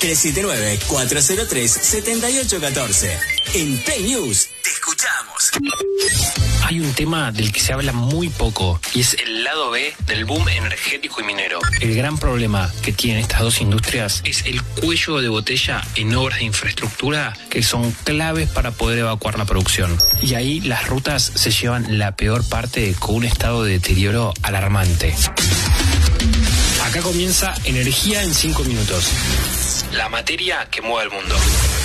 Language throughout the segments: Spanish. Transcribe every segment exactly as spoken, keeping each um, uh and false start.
tres siete nueve, cuatro cero tres, siete ocho uno cuatro. En Play News te escuchamos. Hay un tema del que se habla muy poco y es el lado B del boom energético y minero. El gran problema que tienen estas dos industrias es el cuello de botella en obras de infraestructura que son claves para poder evacuar la producción. Y ahí las rutas se llevan la peor parte con un estado de deterioro alarmante. Acá comienza Energía en cinco minutos. La materia que mueve el mundo.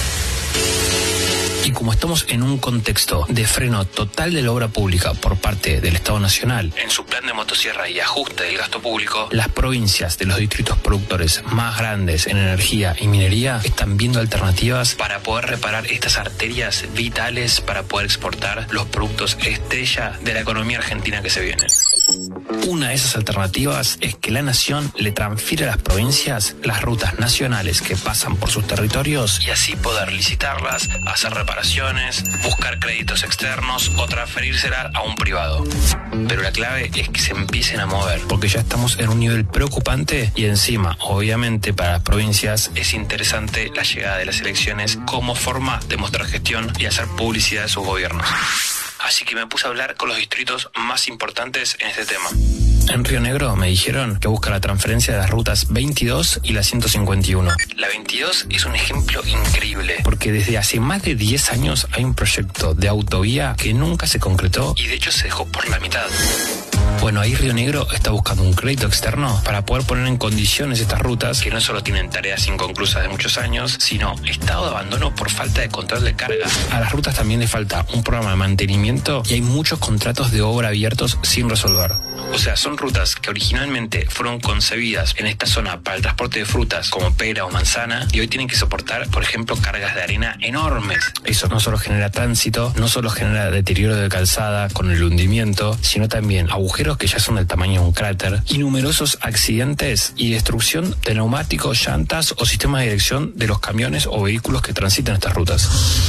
Y como estamos en un contexto de freno total de la obra pública por parte del Estado Nacional en su plan de motosierra y ajuste del gasto público, las provincias de los distritos productores más grandes en energía y minería están viendo alternativas para poder reparar estas arterias vitales para poder exportar los productos estrella de la economía argentina que se viene. Una de esas alternativas es que la nación le transfiere a las provincias las rutas nacionales que pasan por sus territorios y así poder licitarlas, hacer reparaciones, buscar créditos externos o transferírselas a un privado. Pero la clave es que se empiecen a mover, porque ya estamos en un nivel preocupante y encima, obviamente, para las provincias es interesante la llegada de las elecciones como forma de mostrar gestión y hacer publicidad de sus gobiernos. Así que me puse a hablar con los distritos más importantes en este tema. En Río Negro me dijeron que busca la transferencia de las rutas veintidós y la ciento cincuenta y uno. La veintidós es un ejemplo increíble, porque desde hace más de diez años hay un proyecto de autovía que nunca se concretó y de hecho se dejó por la mitad. Bueno, ahí Río Negro está buscando un crédito externo para poder poner en condiciones estas rutas que no solo tienen tareas inconclusas de muchos años, sino estado de abandono por falta de control de carga. A las rutas también le falta un programa de mantenimiento y hay muchos contratos de obra abiertos sin resolver. O sea, son rutas que originalmente fueron concebidas en esta zona para el transporte de frutas como pera o manzana y hoy tienen que soportar, por ejemplo, cargas de arena enormes. Eso no solo genera tránsito, no solo genera deterioro de calzada con el hundimiento, sino también agujeros que ya son del tamaño de un cráter y numerosos accidentes y destrucción de neumáticos, llantas o sistemas de dirección de los camiones o vehículos que transitan estas rutas.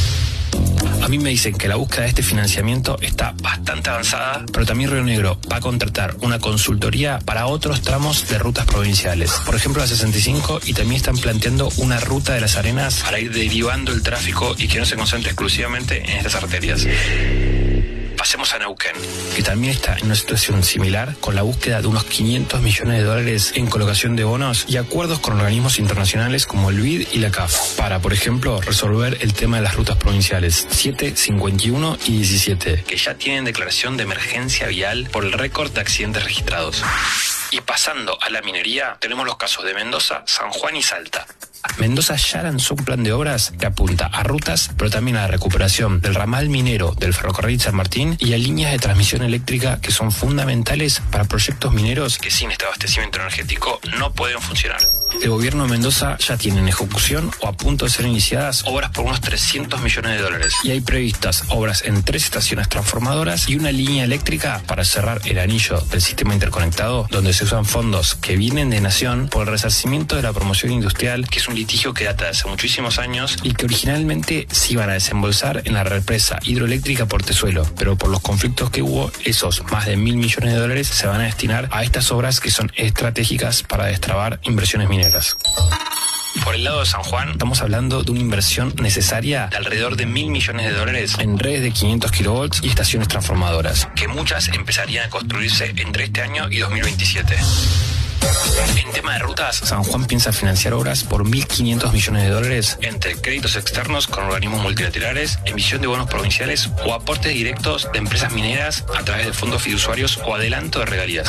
A mí me dicen que la búsqueda de este financiamiento está bastante avanzada, pero también Río Negro va a contratar una consultoría para otros tramos de rutas provinciales. Por ejemplo, la sesenta y cinco, y también están planteando una ruta de las arenas para ir derivando el tráfico y que no se concentre exclusivamente en estas arterias. Pasemos a Neuquén, que también está en una situación similar con la búsqueda de unos quinientos millones de dólares en colocación de bonos y acuerdos con organismos internacionales como el B I D y la C A F para, por ejemplo, resolver el tema de las rutas provinciales siete, cincuenta y uno y diecisiete, que ya tienen declaración de emergencia vial por el récord de accidentes registrados. Y pasando a la minería, tenemos los casos de Mendoza, San Juan y Salta. Mendoza ya lanzó un plan de obras que apunta a rutas, pero también a la recuperación del ramal minero del ferrocarril San Martín y a líneas de transmisión eléctrica que son fundamentales para proyectos mineros que sin este abastecimiento energético no pueden funcionar. El gobierno de Mendoza ya tiene en ejecución o a punto de ser iniciadas obras por unos trescientos millones de dólares y hay previstas obras en tres estaciones transformadoras y una línea eléctrica para cerrar el anillo del sistema interconectado, donde se usan fondos que vienen de Nación por el resarcimiento de la promoción industrial, que es un litigio que data de hace muchísimos años y que originalmente se iban a desembolsar en la represa hidroeléctrica Portezuelo, pero por los conflictos que hubo, esos más de mil millones de dólares se van a destinar a estas obras que son estratégicas para destrabar inversiones mineras. Por el lado de San Juan, estamos hablando de una inversión necesaria de alrededor de mil millones de dólares en redes de quinientos kilovolts y estaciones transformadoras, que muchas empezarían a construirse entre este año y dos mil veintisiete. En tema de rutas, San Juan piensa financiar obras por mil quinientos millones de dólares entre créditos externos con organismos multilaterales, emisión de bonos provinciales o aportes directos de empresas mineras a través de fondos fiduciarios o adelanto de regalías.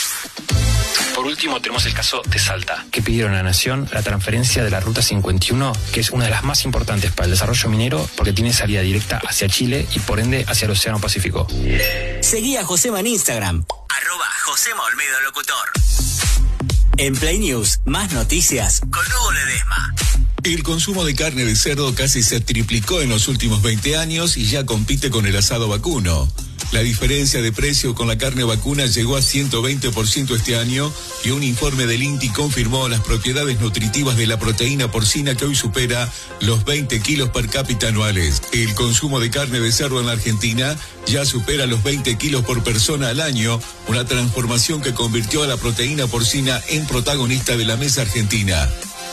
Por último, tenemos el caso de Salta, que pidieron a la Nación la transferencia de la Ruta cincuenta y uno, que es una de las más importantes para el desarrollo minero porque tiene salida directa hacia Chile y por ende hacia el Océano Pacífico. Seguí a Josema en Instagram, arroba Josema Olmedo Locutor. En Play News, más noticias con Hugo Ledesma. El consumo de carne de cerdo casi se triplicó en los últimos veinte años y ya compite con el asado vacuno. La diferencia de precio con la carne vacuna llegó a ciento veinte por ciento este año y un informe del INTI confirmó las propiedades nutritivas de la proteína porcina que hoy supera los veinte kilos per cápita anuales. El consumo de carne de cerdo en la Argentina ya supera los veinte kilos por persona al año, una transformación que convirtió a la proteína porcina en protagonista de la mesa argentina.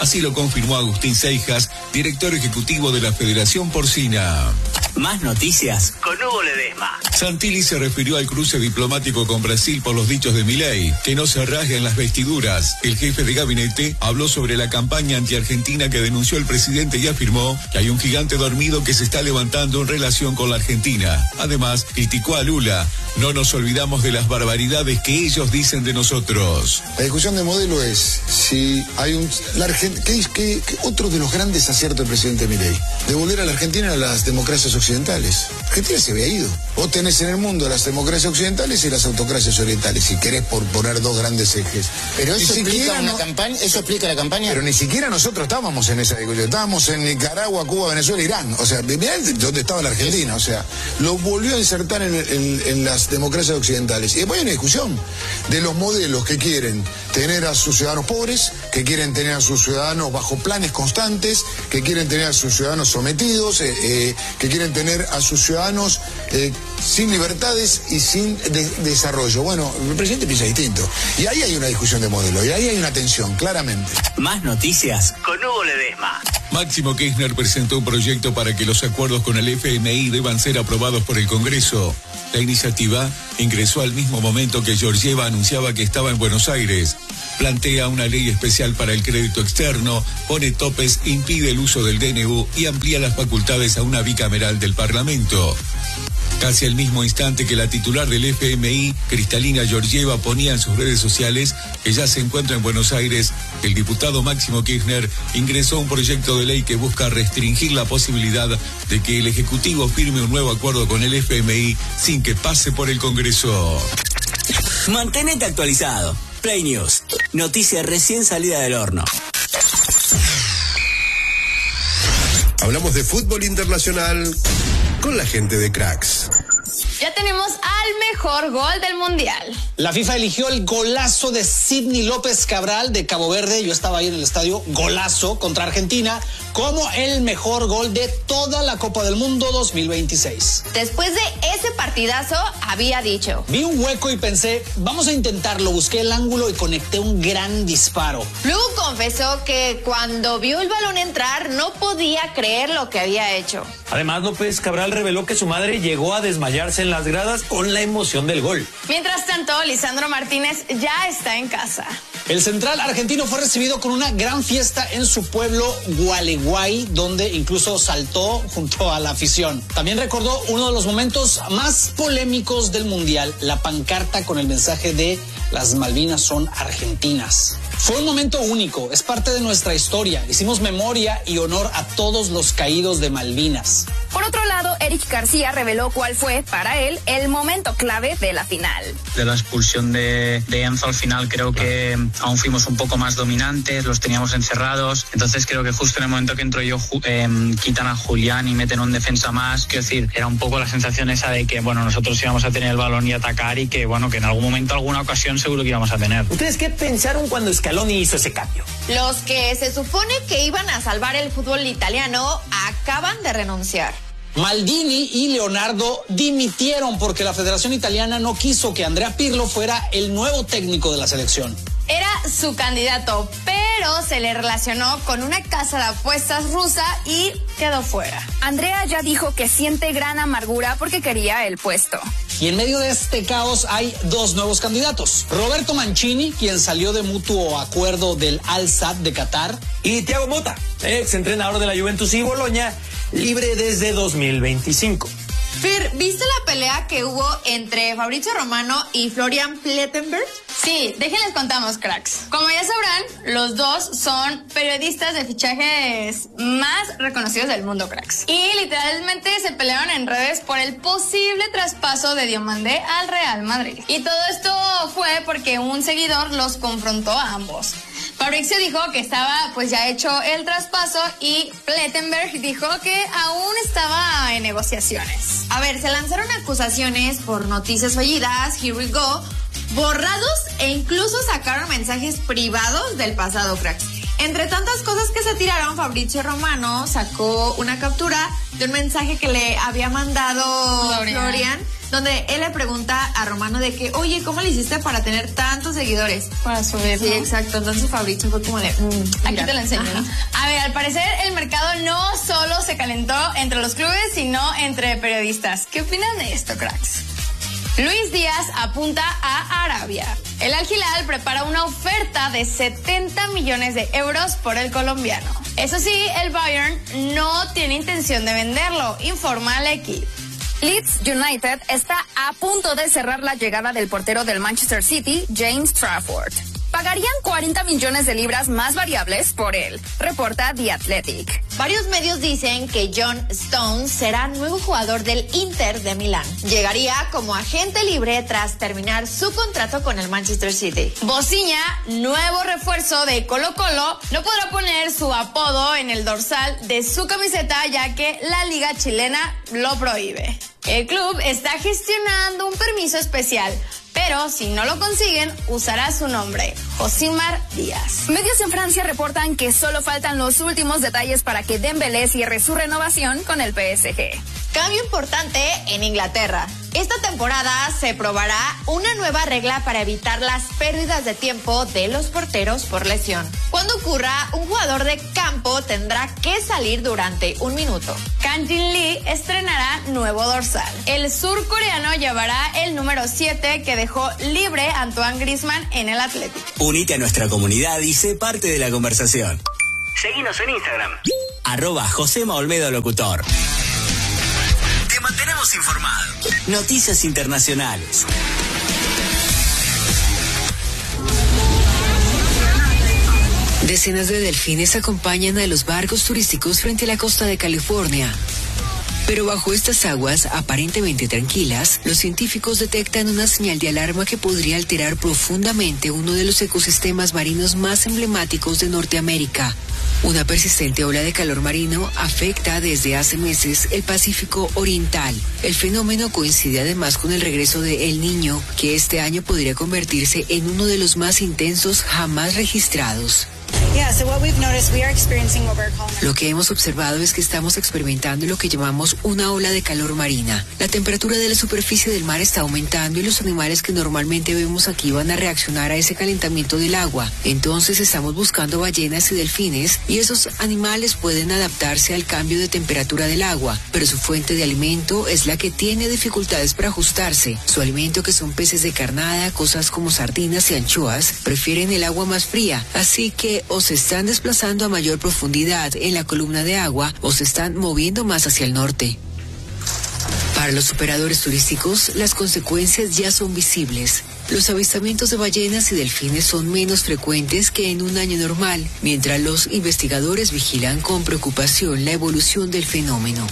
Así lo confirmó Agustín Seijas, director ejecutivo de la Federación Porcina. Más noticias con Hugo Ledesma. Santilli se refirió al cruce diplomático con Brasil por los dichos de Milei, que no se rasguen las vestiduras. El jefe de gabinete habló sobre la campaña anti-argentina que denunció el presidente y afirmó que hay un gigante dormido que se está levantando en relación con la Argentina. Además, criticó a Lula. No nos olvidamos de las barbaridades que ellos dicen de nosotros. La discusión de modelo es si hay un... La Argent- ¿qué, qué, qué, otro de los grandes aciertos del presidente Milei? Devolver a la Argentina a las democracias occidentales. Argentina se había ido. Vos tenés en el mundo las democracias occidentales y las autocracias orientales, si querés por poner dos grandes ejes. Pero eso explica una no, campaña, eso explica la campaña. Pero ni siquiera nosotros estábamos en esa discusión. Estábamos en Nicaragua, Cuba, Venezuela, Irán. O sea, mirá dónde estaba la Argentina. O sea, lo volvió a insertar en, en, en las democracias occidentales. Y después hay una discusión de los modelos que quieren tener a sus ciudadanos pobres, que quieren tener a sus ciudadanos bajo planes constantes, que quieren tener a sus ciudadanos sometidos, eh, eh, que quieren tener a sus ciudadanos eh, sin libertades y sin de desarrollo. Bueno, el presidente piensa distinto. Y ahí hay una discusión de modelo, y ahí hay una tensión, claramente. Más noticias con Hugo Ledesma. Máximo Kirchner presentó un proyecto para que los acuerdos con el F M I deban ser aprobados por el Congreso. La iniciativa ingresó al mismo momento que Georgieva anunciaba que estaba en Buenos Aires. Plantea una ley especial para el crédito externo, pone topes, impide el uso del D N U y amplía las facultades a una bicameral del Parlamento. Casi al mismo instante que la titular del F M I, Cristalina Georgieva, ponía en sus redes sociales que ya se encuentra en Buenos Aires, el diputado Máximo Kirchner ingresó un proyecto de ley que busca restringir la posibilidad de que el Ejecutivo firme un nuevo acuerdo con el F M I sin que pase por el Congreso. Mantenete actualizado. Play News. Noticia recién salida del horno. Hablamos de fútbol internacional con la gente de Cracks. Ya tenemos al mejor gol del Mundial. La FIFA eligió el golazo de Sidney López Cabral de Cabo Verde. Yo estaba ahí en el estadio, golazo contra Argentina, como el mejor gol de toda la Copa del Mundo dos mil veintiséis. Después de ese partidazo, había dicho: vi un hueco y pensé, vamos a intentarlo. Busqué el ángulo y conecté un gran disparo. Luego confesó que cuando vio el balón entrar, no podía creer lo que había hecho. Además, López Cabral reveló que su madre llegó a desmayarse en las gradas con la emoción del gol. Mientras tanto, Lisandro Martínez ya está en casa. El central argentino fue recibido con una gran fiesta en su pueblo Gualeguay, donde incluso saltó junto a la afición. También recordó uno de los momentos más polémicos del Mundial, la pancarta con el mensaje de "Las Malvinas son argentinas". Fue un momento único, es parte de nuestra historia. Hicimos memoria y honor a todos los caídos de Malvinas. Por otro lado, Eric García reveló cuál fue, para él, el momento clave de la final. De la expulsión de, de Enzo al final creo que aún fuimos un poco más dominantes, los teníamos encerrados. Entonces creo que justo en el momento que entro yo eh, quitan a Julián y meten un defensa más. Quiero decir, era un poco la sensación esa de que bueno, nosotros íbamos a tener el balón y atacar y que bueno, que en algún momento, alguna ocasión seguro que íbamos a tener. ¿Ustedes qué pensaron cuando Scaloni hizo ese cambio? Los que se supone que iban a salvar el fútbol italiano acaban de renunciar. Maldini y Leonardo dimitieron porque la Federación Italiana no quiso que Andrea Pirlo fuera el nuevo técnico de la selección. Era su candidato, pero se le relacionó con una casa de apuestas rusa y quedó fuera. Andrea ya dijo que siente gran amargura porque quería el puesto. Y en medio de este caos hay dos nuevos candidatos. Roberto Mancini, quien salió de mutuo acuerdo del Al-Sadd de Qatar. Y Thiago Motta, ex entrenador de la Juventus y Boloña, libre desde dos mil veinticinco. Fer, ¿viste la pelea que hubo entre Fabrizio Romano y Florian Plettenberg? Sí, déjenles contamos, cracks. Como ya sabrán, los dos son periodistas de fichajes más reconocidos del mundo, cracks. Y literalmente se pelearon en redes por el posible traspaso de Diomandé al Real Madrid. Y todo esto fue porque un seguidor los confrontó a ambos. Fabrizio dijo que estaba pues ya hecho el traspaso y Plettenberg dijo que aún estaba en negociaciones. A ver, se lanzaron acusaciones por noticias fallidas, here we go, borrados e incluso sacaron mensajes privados del pasado, cracks. Entre tantas cosas que se tiraron, Fabrizio Romano sacó una captura de un mensaje que le había mandado Florian, Florian donde él le pregunta a Romano de que, oye, ¿cómo le hiciste para tener tantos seguidores? Para subir, Sí, ¿no? exacto. Entonces Fabricio fue como de, mm, Aquí te lo enseño. Ajá. A ver, al parecer el mercado no solo se calentó entre los clubes, sino entre periodistas. ¿Qué opinan de esto, cracks? Luis Díaz apunta a Arabia. El Al Hilal prepara una oferta de setenta millones de euros por el colombiano. Eso sí, el Bayern no tiene intención de venderlo, informa el equipo. Leeds United está a punto de cerrar la llegada del portero del Manchester City, James Trafford. Pagarían cuarenta millones de libras más variables por él, reporta The Athletic. Varios medios dicen que John Stones será nuevo jugador del Inter de Milán. Llegaría como agente libre tras terminar su contrato con el Manchester City. Bociña, nuevo refuerzo de Colo Colo, no podrá poner su apodo en el dorsal de su camiseta ya que la liga chilena lo prohíbe. El club está gestionando un permiso especial, pero si no lo consiguen, usará su nombre, Josimar Díaz. Medios en Francia reportan que solo faltan los últimos detalles para que Dembélé cierre su renovación con el P S G. Cambio importante en Inglaterra. Esta temporada se probará una nueva regla para evitar las pérdidas de tiempo de los porteros por lesión. Cuando ocurra, un jugador de campo tendrá que salir durante un minuto. Kang Jin Lee estrenará nuevo dorsal. El surcoreano llevará el número siete que dejó libre Antoine Griezmann en el Atlético. Unite a nuestra comunidad y sé parte de la conversación. Seguinos en Instagram. Arroba Josema Olmedo Locutor. Te mantenemos informado. Noticias internacionales. Decenas de delfines acompañan a los barcos turísticos frente a la costa de California. Pero bajo estas aguas, aparentemente tranquilas, los científicos detectan una señal de alarma que podría alterar profundamente uno de los ecosistemas marinos más emblemáticos de Norteamérica. Una persistente ola de calor marino afecta desde hace meses el Pacífico Oriental. El fenómeno coincide además con el regreso de El Niño, que este año podría convertirse en uno de los más intensos jamás registrados. Lo que hemos observado es que estamos experimentando lo que llamamos una ola de calor marina. La temperatura de la superficie del mar está aumentando y los animales que normalmente vemos aquí van a reaccionar a ese calentamiento del agua. Entonces estamos buscando ballenas y delfines y esos animales pueden adaptarse al cambio de temperatura del agua, pero su fuente de alimento es la que tiene dificultades para ajustarse. Su alimento, que son peces de carnada, cosas como sardinas y anchoas, prefieren el agua más fría, así que o se están desplazando a mayor profundidad en la columna de agua o se están moviendo más hacia el norte. Para los operadores turísticos, las consecuencias ya son visibles. Los avistamientos de ballenas y delfines son menos frecuentes que en un año normal, mientras los investigadores vigilan con preocupación la evolución del fenómeno.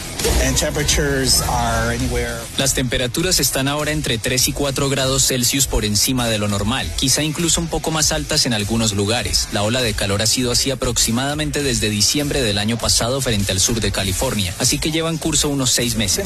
Las temperaturas están ahora entre tres y cuatro grados Celsius por encima de lo normal, quizá incluso un poco más altas en algunos lugares. La ola de calor ha sido así aproximadamente desde diciembre del año pasado frente al sur de California, así que lleva en curso unos seis meses.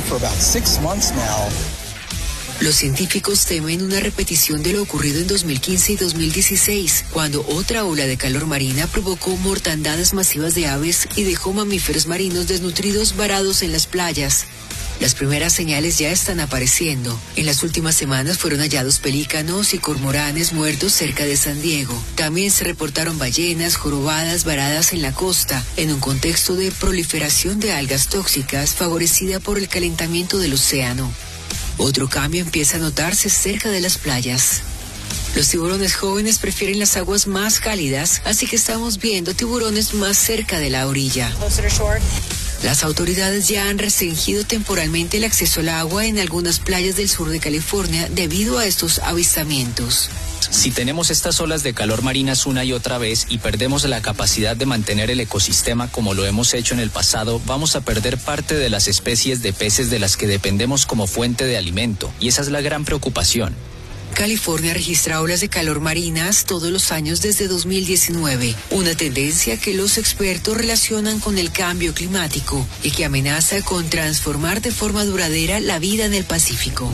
Los científicos temen una repetición de lo ocurrido en dos mil quince y dos mil dieciséis, cuando otra ola de calor marina provocó mortandades masivas de aves y dejó mamíferos marinos desnutridos varados en las playas. Las primeras señales ya están apareciendo. En las últimas semanas fueron hallados pelícanos y cormoranes muertos cerca de San Diego. También se reportaron ballenas jorobadas varadas en la costa, en un contexto de proliferación de algas tóxicas favorecida por el calentamiento del océano. Otro cambio empieza a notarse cerca de las playas. Los tiburones jóvenes prefieren las aguas más cálidas, así que estamos viendo tiburones más cerca de la orilla. Las autoridades ya han restringido temporalmente el acceso al agua en algunas playas del sur de California debido a estos avistamientos. Si tenemos estas olas de calor marinas una y otra vez y perdemos la capacidad de mantener el ecosistema como lo hemos hecho en el pasado, vamos a perder parte de las especies de peces de las que dependemos como fuente de alimento, y esa es la gran preocupación. California registra olas de calor marinas todos los años desde dos mil diecinueve, una tendencia que los expertos relacionan con el cambio climático y que amenaza con transformar de forma duradera la vida en el Pacífico.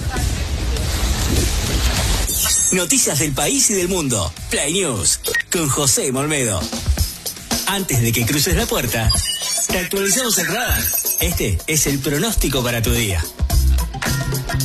Noticias del país y del mundo. Play News con José Olmedo. Antes de que cruces la puerta, te actualizamos el radar. Este es el pronóstico para tu día.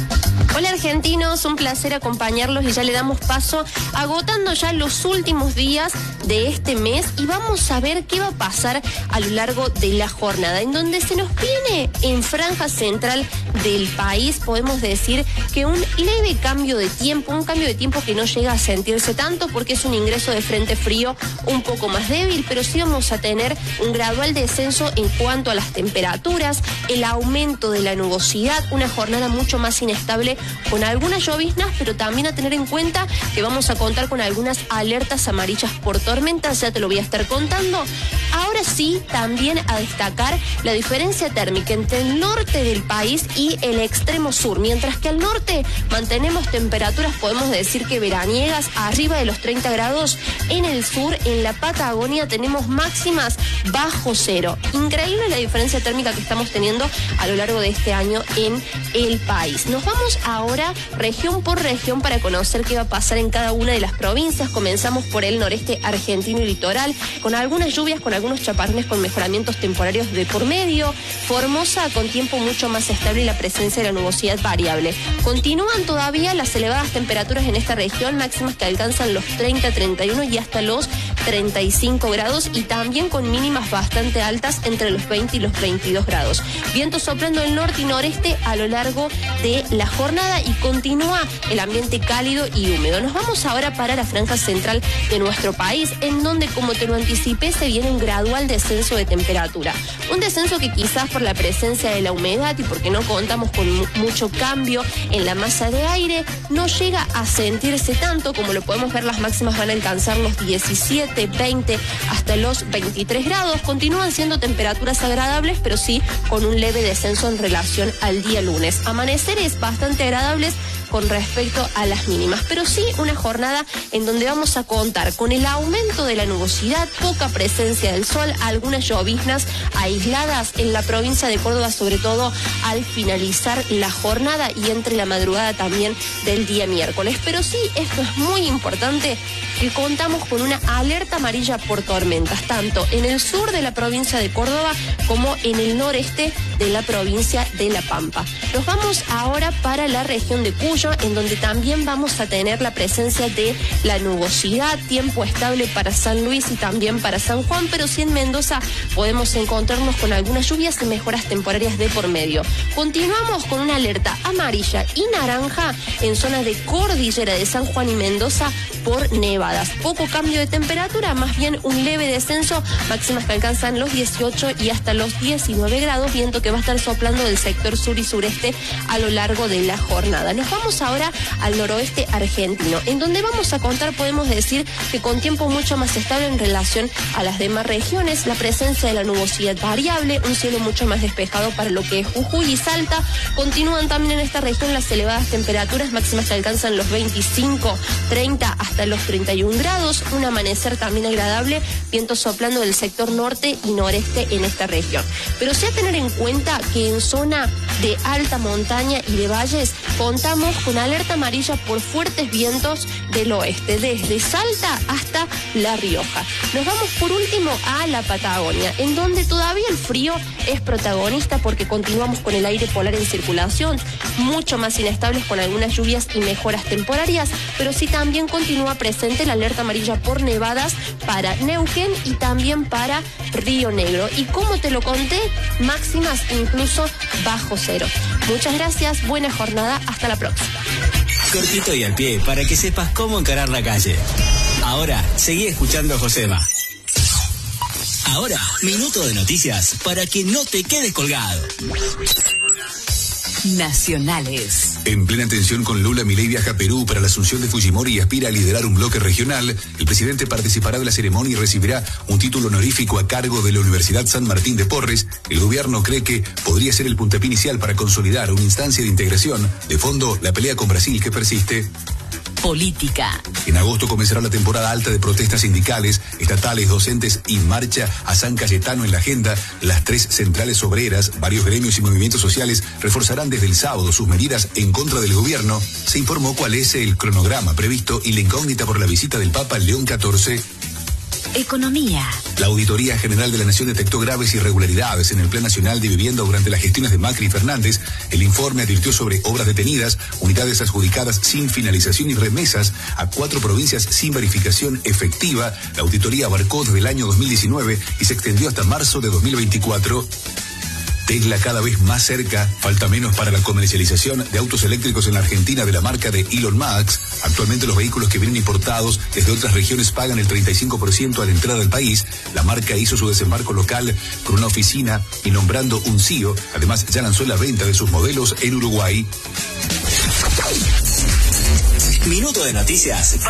Hola argentinos, un placer acompañarlos y ya le damos paso agotando ya los últimos días de este mes y vamos a ver qué va a pasar a lo largo de la jornada, en donde se nos viene en franja central del país, podemos decir que un leve cambio de tiempo, un cambio de tiempo que no llega a sentirse tanto porque es un ingreso de frente frío un poco más débil, pero sí vamos a tener un gradual descenso en cuanto a las temperaturas, el aumento de la nubosidad, una jornada mucho más inestable con algunas lloviznas, pero también a tener en cuenta que vamos a contar con algunas alertas amarillas por tormentas, ya te lo voy a estar contando. Ahora sí, también a destacar la diferencia térmica entre el norte del país y el extremo sur. Mientras que al norte mantenemos temperaturas, podemos decir que veraniegas, arriba de los treinta grados, en el sur, en la Patagonia, tenemos máximas bajo cero. Increíble la diferencia térmica que estamos teniendo a lo largo de este año en el país. Nos vamos ahora región por región para conocer qué va a pasar en cada una de las provincias. Comenzamos por el noreste argentino y litoral, con algunas lluvias, con algunos chaparrones con mejoramientos temporarios de por medio. Formosa con tiempo mucho más estable y la presencia de la nubosidad variable. Continúan todavía las elevadas temperaturas en esta región, máximas que alcanzan los treinta, treinta y uno y hasta los treinta y cinco grados, y también con mínimas bastante altas entre los veinte y los veintidós grados. Viento soplando del norte y noreste a lo largo de la jornada y continúa el ambiente cálido y húmedo. Nos vamos ahora para la franja central de nuestro país, en donde, como te lo anticipé, se viene un gradual descenso de temperatura. Un descenso que quizás por la presencia de la humedad y porque no contamos con mucho cambio en la masa de aire, no llega a sentirse tanto. Como lo podemos ver, las máximas van a alcanzar los diecisiete, veinte hasta los veintitrés grados. Continúan siendo temperaturas agradables, pero sí con un leve descenso en relación al día lunes. Amaneceres bastante agradables con respecto a las mínimas, pero sí una jornada en donde vamos a contar con el aumento de la nubosidad, poca presencia del sol, algunas lloviznas aisladas en la provincia de Córdoba, sobre todo al finalizar la jornada y entre la madrugada también del día miércoles. Pero sí, esto es muy importante, que contamos con una alerta amarilla por tormentas, tanto en el sur de la provincia de Córdoba como en el noreste de la provincia de La Pampa. Nos vamos ahora para la región de Cuyo, en donde también vamos a tener la presencia de la nubosidad, tiempo estable para San Luis y también para San Juan, pero sí en Mendoza podemos encontrarnos con algunas lluvias y mejoras temporarias de por medio. Continuamos con una alerta amarilla y naranja en zonas de cordillera de San Juan y Mendoza por nevadas. Poco cambio de temperatura, más bien un leve descenso, máximas que alcanzan los dieciocho y hasta los diecinueve grados, viento que va a estar soplando del sector sur y sureste a lo largo de la jornada. Nos vamos ahora al noroeste argentino, en donde vamos a contar, podemos decir, que con tiempo mucho más estable en relación a las demás regiones, la presencia de la nubosidad variable, un cielo mucho más despejado para lo que es Jujuy y Salta. Continúan también en esta región las elevadas temperaturas, máximas que alcanzan los veinticinco, treinta hasta los treinta y un grados, un amanecer también agradable, viento soplando del sector norte y noreste en esta región. Pero sí a tener en cuenta que en zona de alta montaña y de valles contamos con alerta amarilla por fuertes vientos del oeste, desde Salta hasta La Rioja. Nos vamos por último a la Patagonia, en donde todavía el frío es protagonista porque continuamos con el aire polar en circulación, mucho más inestables con algunas lluvias y mejoras temporarias, pero sí también continúa presente la alerta amarilla por nevadas para Neuquén y también para Río Negro. Y como te lo conté, máximas incluso bajo cero. Muchas gracias, buena jornada, hasta la próxima. Cortito y al pie, para que sepas cómo encarar la calle. Ahora, seguí escuchando a Josema. Ahora, minuto de noticias para que no te quedes colgado. Nacionales. En plena tensión con Lula, Milei viaja a Perú para la asunción de Fujimori y aspira a liderar un bloque regional. El presidente participará de la ceremonia y recibirá un título honorífico a cargo de la Universidad San Martín de Porres. El gobierno cree que podría ser el puntapié inicial para consolidar una instancia de integración. De fondo, la pelea con Brasil que persiste. Política. En agosto comenzará la temporada alta de protestas sindicales, estatales, docentes y marcha a San Cayetano en la agenda. Las tres centrales obreras, varios gremios y movimientos sociales reforzarán desde el sábado sus medidas en contra del gobierno. Se informó cuál es el cronograma previsto y la incógnita por la visita del Papa León catorce. Economía. La Auditoría General de la Nación detectó graves irregularidades en el Plan Nacional de Vivienda durante las gestiones de Macri y Fernández. El informe advirtió sobre obras detenidas, unidades adjudicadas sin finalización y remesas a cuatro provincias sin verificación efectiva. La auditoría abarcó desde el año dos mil diecinueve y se extendió hasta marzo de dos mil veinticuatro. Tesla cada vez más cerca, falta menos para la comercialización de autos eléctricos en la Argentina de la marca de Elon Musk. Actualmente los vehículos que vienen importados desde otras regiones pagan el treinta y cinco por ciento a la entrada al país. La marca hizo su desembarco local con una oficina y nombrando un C E O. Además ya lanzó la venta de sus modelos en Uruguay. Minuto de noticias.